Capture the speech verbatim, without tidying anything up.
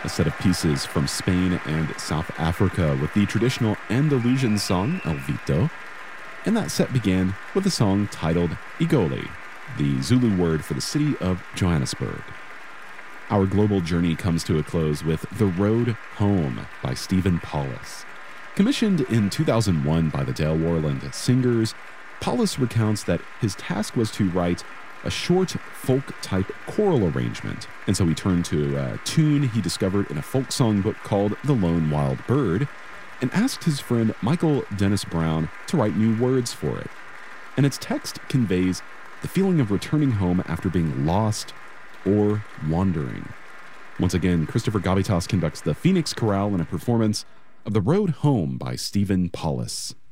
a set of pieces from Spain and South Africa with the traditional Andalusian song El Vito, and that set began with a song titled Igoli, the Zulu word for the city of Johannesburg. Our global journey comes to a close with The Road Home by Stephen Paulus. Commissioned in two thousand one by the Delworland Singers, Paulus recounts that his task was to write a short folk-type choral arrangement, and so he turned to a tune he discovered in a folk songbook called The Lone Wild Bird, and asked his friend Michael Dennis Brown to write new words for it. And its text conveys the feeling of returning home after being lost or wandering. Once again, Christopher Gavitas conducts the Phoenix Chorale in a performance of The Road Home by Stephen Paulus.